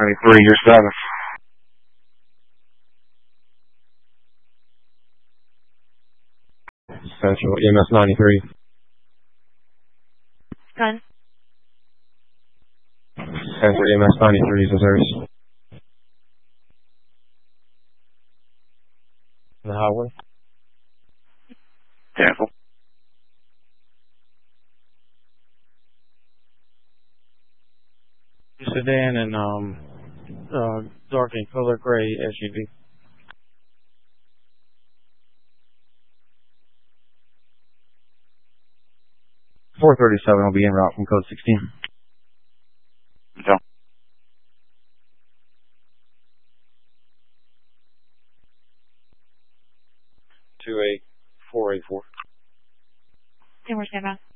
93, your status. Central, EMS 93. Gun. Central, EMS 93 is reserves. The highway. Cancel. Sedan and dark and color gray SUV. 437 will be en route from code 16. So. 28484. And we're standby.